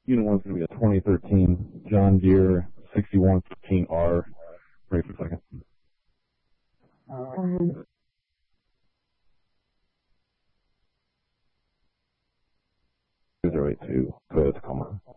Unit 1 is going to be a 2013 John Deere 6115R. Ready for a second. 082, go ahead, Tacoma.